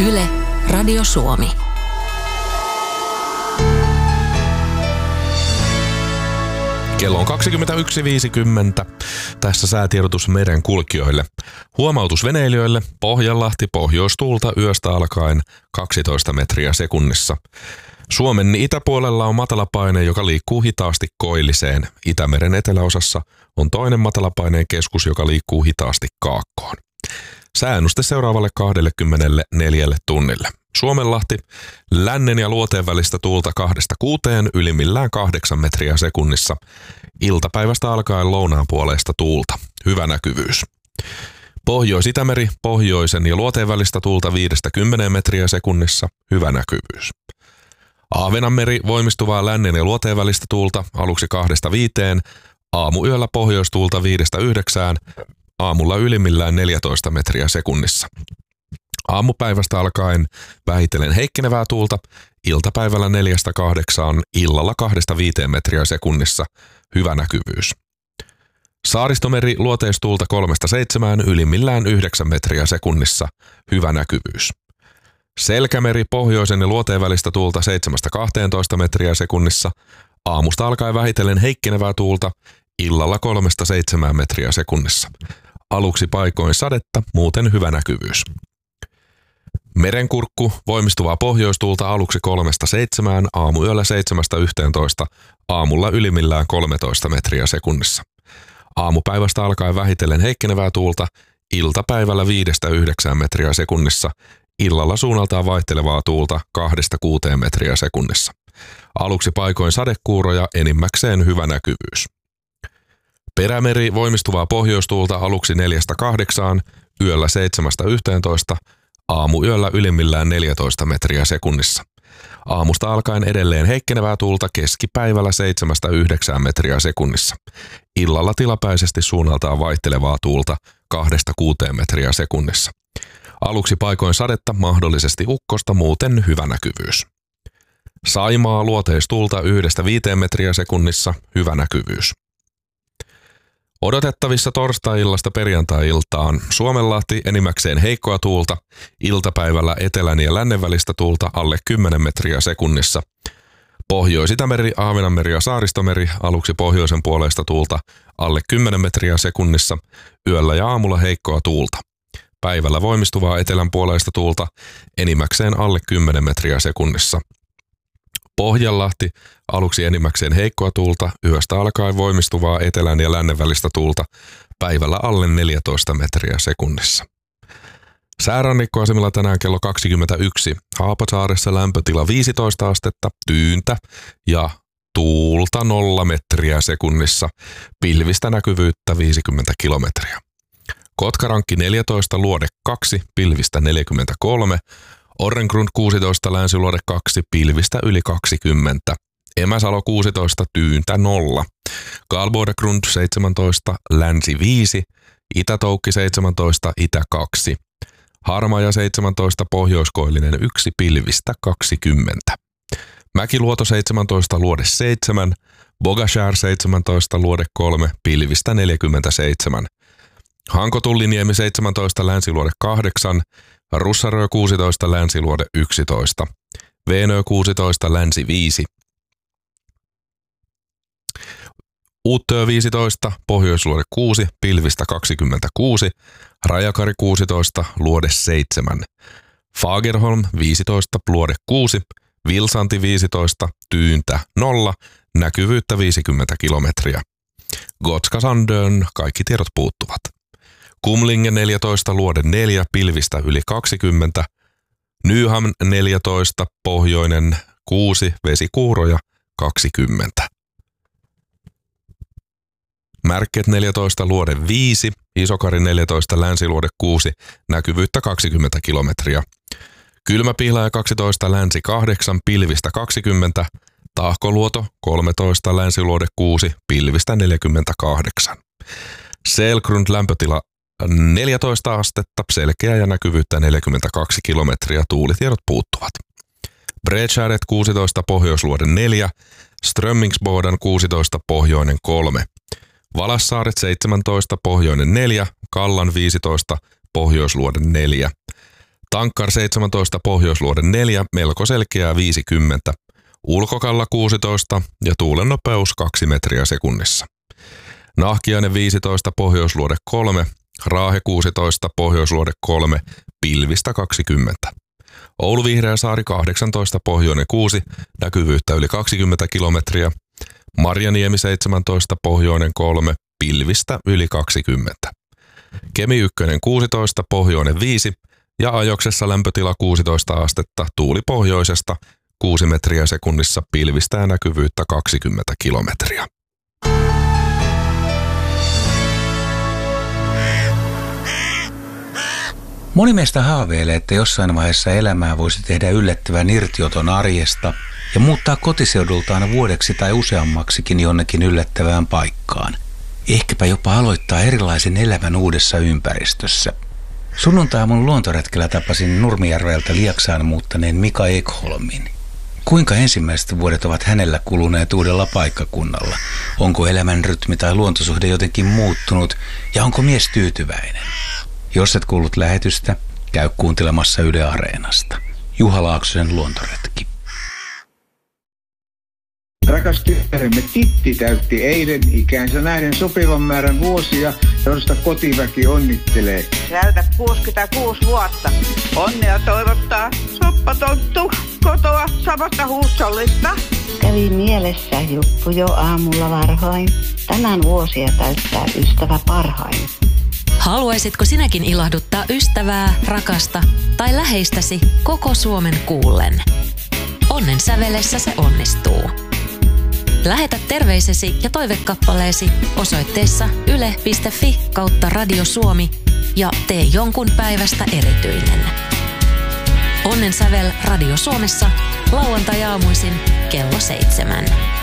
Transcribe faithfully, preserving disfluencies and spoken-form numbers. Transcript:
Yle, Radio Suomi. Kello on kaksikymmentäyksi viisikymmentä. Tässä säätiedotus meren kulkijoille. Huomautus veneilijöille. Pohjanlahti pohjoistuulta yöstä alkaen kaksitoista metriä sekunnissa. Suomen itäpuolella on matalapaine, joka liikkuu hitaasti koilliseen. Itämeren eteläosassa on toinen matalapaineen keskus, joka liikkuu hitaasti kaakkoon. Sääennuste seuraavalle kaksikymmentäneljä tunnille. Suomenlahti, lännen ja luoteen välistä tuulta kahdesta kuuteen, ylimmillään kahdeksan metriä sekunnissa. Iltapäivästä alkaen lounaan puoleista tuulta. Hyvä näkyvyys. Pohjois-Itämeri, pohjoisen ja luoteen välistä tuulta viidestä kymmeneen metriä sekunnissa. Hyvä näkyvyys. Ahvenanmeri, voimistuvaa lännen ja luoteen välistä tuulta aluksi kahdesta viiteen. Aamuyöllä pohjoistuulta viidestä yhdeksään. Aamulla ylimmillään neljätoista metriä sekunnissa. Aamupäivästä alkaen vähitellen heikkenevää tuulta, iltapäivällä neljästä kahdeksaan, illalla kahdesta viiteen metriä sekunnissa. Hyvä näkyvyys. Saaristomeri, luoteistuulta kolmesta seitsemään, ylimmillään yhdeksän metriä sekunnissa. Hyvä näkyvyys. Selkämeri, pohjoisen ja luoteen välistä tuulta seitsemästä kahteentoista metriä sekunnissa. Aamusta alkaen vähitellen heikkenevää tuulta, illalla kolmesta seitsemään metriä sekunnissa. Aluksi paikoin sadetta, muuten hyvä näkyvyys. Merenkurkku, voimistuvaa pohjoistuulta aluksi kolmesta seitsemään, aamuyöllä seitsemästä yhteentoista, aamulla ylimmillään kolmetoista metriä sekunnissa. Aamupäivästä alkaen vähitellen heikkenevää tuulta, iltapäivällä viidestä yhdeksään metriä sekunnissa, illalla suunnaltaan vaihtelevaa tuulta kahdesta kuuteen metriä sekunnissa. Aluksi paikoin sadekuuroja, enimmäkseen hyvä näkyvyys. Perämeri, voimistuvaa pohjoistuulta aluksi neljästä kahdeksaan, yöllä seitsemästä yhteentoista, aamuyöllä ylimmillään neljätoista metriä sekunnissa. Aamusta alkaen edelleen heikkenevää tuulta, keskipäivällä seitsemästä yhdeksään metriä sekunnissa. Illalla tilapäisesti suunnaltaan vaihtelevaa tuulta kahdesta kuuteen metriä sekunnissa. Aluksi paikoin sadetta, mahdollisesti ukkosta, muuten hyvä näkyvyys. Saimaa, luoteistuulta yhdestä viiteen metriä sekunnissa, hyvä näkyvyys. Odotettavissa torstai-illasta perjantai-iltaan Suomenlahti, enimmäkseen heikkoa tuulta, iltapäivällä etelän ja lännen välistä tuulta alle kymmenen metriä sekunnissa. Pohjois-Itämeri, Ahvenanmeri ja Saaristomeri, aluksi pohjoisen puoleista tuulta alle kymmenen metriä sekunnissa, yöllä ja aamulla heikkoa tuulta. Päivällä voimistuvaa etelän puoleista tuulta, enimmäkseen alle kymmenen metriä sekunnissa. Pohjanlahti, aluksi enimmäkseen heikkoa tuulta, yöstä alkaen voimistuvaa etelän ja lännen välistä tuulta, päivällä alle neljätoista metriä sekunnissa. Säärannikkoasemilla tänään kello kaksikymmentäyksi, Haapasaaressa lämpötila viisitoista astetta, tyyntä ja tuulta nolla metriä sekunnissa, pilvistä näkyvyyttä viisikymmentä kilometriä. Kotkarankki neljätoista, luode kaksi, pilvistä neljäkymmentäkolme, Orrengrund kuusitoista, länsiluode kaksi, pilvistä yli kaksikymmentä. Emäsalo kuusitoista, tyyntä nolla. Galbordegrund seitsemäntoista, länsi viisi. Itätoukki seitsemäntoista, itä kaksi. Harmaja seitsemäntoista, pohjoiskoillinen yksi, pilvistä kaksikymmentä. Mäkiluoto seitsemäntoista, luode seitsemän. Bogashär seitsemäntoista, luode kolme, pilvistä neljäkymmentäseitsemän. Hankotulliniemi seitsemäntoista, länsiluode kahdeksan. Russarö kuusitoista, länsiluode yksitoista. Veenö kuusitoista, länsi viisi. Uuttöö viisitoista, pohjoisluode kuusi, pilvistä kaksikymmentäkuusi. Rajakari kuusitoista, luode seitsemän. Fagerholm viisitoista, luode kuusi. Vilsanti viisitoista, tyyntä nolla. Näkyvyyttä viisikymmentä kilometriä. Gotska Sandön, kaikki tiedot puuttuvat. Kumlinge neljätoista, luode neljä, pilvistä yli kaksikymmentä. Nyhamn neljätoista, pohjoinen kuusi, vesikuuroja kaksikymmentä. Märket neljätoista, luode viisi, Isokari neljätoista, länsiluode kuusi, näkyvyyttä kaksikymmentä kilometriä. Kylmäpihlaja kaksitoista, länsi kahdeksan, pilvistä kaksikymmentä. Tahkoluoto kolmetoista, länsiluode kuusi, pilvistä neljäkymmentäkahdeksan. Selgrund lämpötila neljätoista astetta, selkeä ja näkyvyyttä neljäkymmentäkaksi kilometriä, tuulitiedot puuttuvat. Bredskäret kuusitoista, pohjoisluode neljä, Strömmingsboden kuusitoista, pohjoinen kolme. Valassaaret seitsemäntoista, pohjoinen neljä, Kallan viisitoista, pohjoisluode neljä. Tankkar seitsemäntoista, Pohjoisluode neljä, melko selkeää viisikymmentä. Ulkokalla kuusitoista ja tuulen nopeus kaksi metriä sekunnissa. Nahkiainen viisitoista, Pohjoisluode kolme, Raahe kuusitoista, Pohjoisluode kolme, pilvistä kaksikymmentä. Oulu Vihreäsaari kahdeksantoista, Pohjoinen kuusi, näkyvyyttä yli kaksikymmentä kilometriä. Marjaniemi seitsemäntoista, Pohjoinen kolme, pilvistä yli kaksikymmentä. Kemi yksi kuusitoista, Pohjoinen viisi ja Ajoksessa lämpötila kuusitoista astetta, tuuli pohjoisesta kuusi metriä sekunnissa, pilvistä ja näkyvyyttä kaksikymmentä kilometriä. Moni meistä haaveilee, että jossain vaiheessa elämää voisi tehdä yllättävän irtioton arjesta ja muuttaa kotiseudultaan vuodeksi tai useammaksikin jonnekin yllättävään paikkaan. Ehkäpä jopa aloittaa erilaisen elämän uudessa ympäristössä. Sunnuntai-aamun luontoretkellä tapasin Nurmijärveltä Lieksaan muuttaneen Mika Ekholmin. Kuinka ensimmäiset vuodet ovat hänellä kuluneet uudella paikkakunnalla? Onko elämän rytmi tai luontosuhde jotenkin muuttunut ja onko mies tyytyväinen? Jos et kuullut lähetystä, käy kuuntelemassa Yle Areenasta. Juha Laaksosen luontoretki. Rakas tyttäremme Titti täytti eilen ikänsä nähden sopivan määrän vuosia, josta kotiväki onnittelee. Täytä kuusikymmentäkuusi vuotta. Onnea toivottaa soppatonttu kotoa samasta huussollista. Kävi mielessä juttu jo aamulla varhain. Tänään vuosia täyttää ystävä parhain. Haluaisitko sinäkin ilahduttaa ystävää, rakasta tai läheistäsi koko Suomen kuullen? Onnen sävelessä se onnistuu. Lähetä terveisesi ja toivekappaleesi osoitteessa yle piste fi kautta Radio Suomi ja tee jonkun päivästä erityinen. Onnen sävel Radio Suomessa lauantai-aamuisin kello seitsemän.